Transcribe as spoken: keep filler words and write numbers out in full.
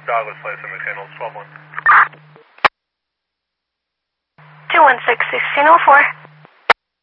Douglas Place in McDaniels, twelve one. two one six, sixteen oh four.